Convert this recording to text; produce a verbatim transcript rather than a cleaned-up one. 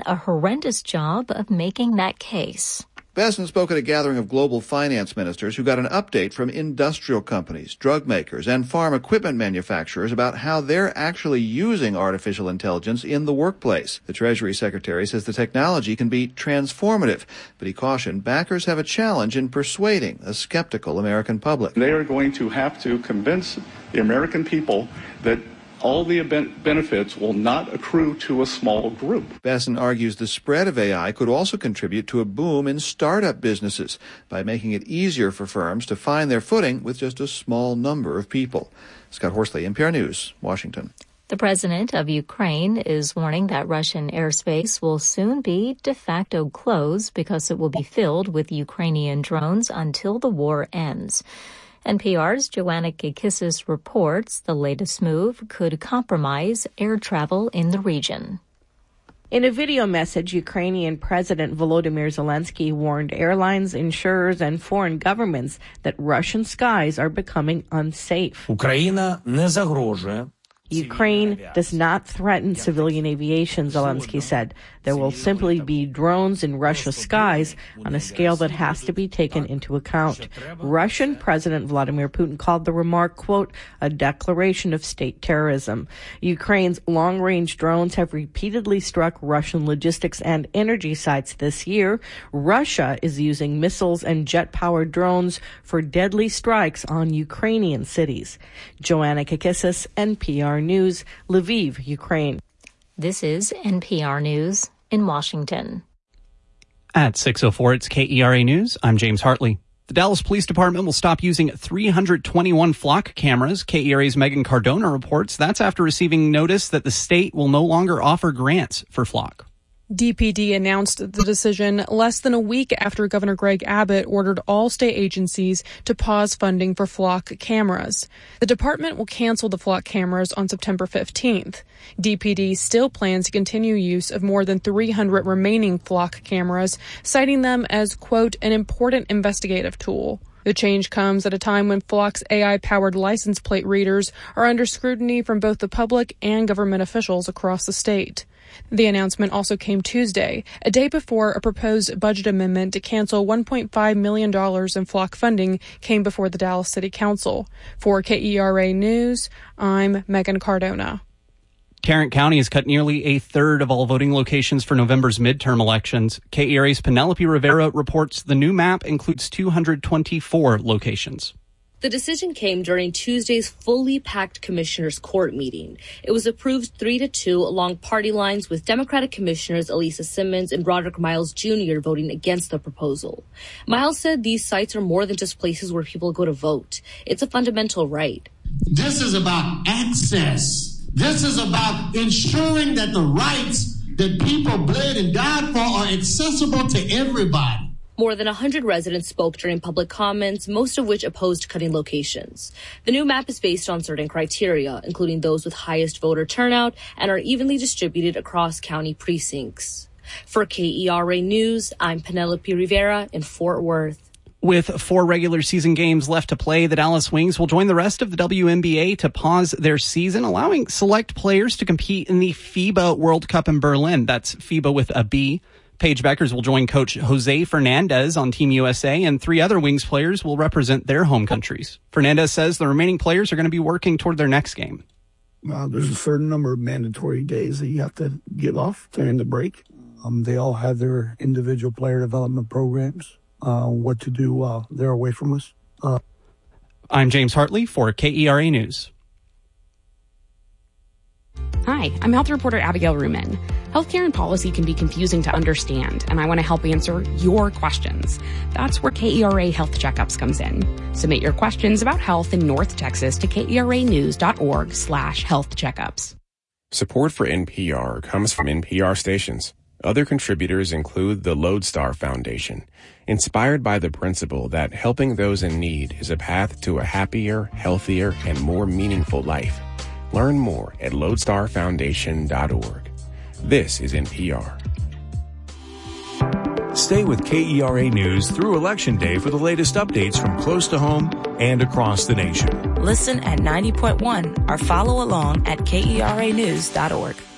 a horrendous job of making that case. Bessent spoke at a gathering of global finance ministers who got an update from industrial companies, drug makers, and farm equipment manufacturers about how they're actually using artificial intelligence in the workplace. The Treasury Secretary says the technology can be transformative, but he cautioned backers have a challenge in persuading a skeptical American public. They are going to have to convince the American people that all the benefits will not accrue to a small group. Bessent argues the spread of A I could also contribute to a boom in startup businesses by making it easier for firms to find their footing with just a small number of people. Scott Horsley, N P R News, Washington. The president of Ukraine is warning that Russian airspace will soon be de facto closed because it will be filled with Ukrainian drones until the war ends. N P R's Joanna Kikissis reports the latest move could compromise air travel in the region. In a video message, Ukrainian President Volodymyr Zelensky warned airlines, insurers, and foreign governments that Russian skies are becoming unsafe. Україна не загрожує. Ukraine does not threaten civilian aviation, Zelensky said. There will simply be drones in Russia's skies on a scale that has to be taken into account. Russian President Vladimir Putin called the remark, quote, a declaration of state terrorism. Ukraine's long-range drones have repeatedly struck Russian logistics and energy sites this year. Russia is using missiles and jet-powered drones for deadly strikes on Ukrainian cities. Joanna Kikissis, N P R News, Lviv, Ukraine. This is N P R News in Washington. At six oh four, it's K E R A News. I'm James Hartley. The Dallas Police Department will stop using three hundred twenty-one flock cameras. K E R A's Megan Cardona reports that's after receiving notice that the state will no longer offer grants for flock. D P D announced the decision less than a week after Governor Greg Abbott ordered all state agencies to pause funding for flock cameras. The department will cancel the flock cameras on September fifteenth. D P D still plans to continue use of more than three hundred remaining flock cameras, citing them as, quote, an important investigative tool. The change comes at a time when Flock's A I-powered license plate readers are under scrutiny from both the public and government officials across the state. The announcement also came Tuesday, a day before a proposed budget amendment to cancel one point five million dollars in Flock funding came before the Dallas City Council. For K E R A News, I'm Megan Cardona. Tarrant County has cut nearly a third of all voting locations for November's midterm elections. K E R A's Penelope Rivera reports the new map includes two hundred twenty-four locations. The decision came during Tuesday's fully packed commissioners' court meeting. It was approved three to two along party lines, with Democratic commissioners Elisa Simmons and Broderick Miles Junior voting against the proposal. Miles said these sites are more than just places where people go to vote. It's a fundamental right. This is about access. This is about ensuring that the rights that people bled and died for are accessible to everybody. More than one hundred residents spoke during public comments, most of which opposed cutting locations. The new map is based on certain criteria, including those with highest voter turnout, and are evenly distributed across county precincts. For K E R A News, I'm Penelope Rivera in Fort Worth. With four regular season games left to play, the Dallas Wings will join the rest of the W N B A to pause their season, allowing select players to compete in the FIBA World Cup in Berlin. That's FIBA with a B. Paige Beckers will join coach Jose Fernandez on Team U S A, and three other Wings players will represent their home countries. Fernandez says the remaining players are going to be working toward their next game. Uh, there's a certain number of mandatory days that you have to give off during the break. Um, they all have their individual player development programs, uh, what to do while they're away from us. Uh, I'm James Hartley for K E R A News. Hi, I'm health reporter Abigail Ruman. Healthcare and policy can be confusing to understand, and I want to help answer your questions. That's where K E R A Health Checkups comes in. Submit your questions about health in North Texas to keranews.org slash health checkups. Support for N P R comes from N P R stations. Other contributors include the Lodestar Foundation, inspired by the principle that helping those in need is a path to a happier, healthier, and more meaningful life. Learn more at lodestar foundation dot org. This is N P R. Stay with K E R A News through Election Day for the latest updates from close to home and across the nation. Listen at ninety point one or follow along at K E R A news dot org.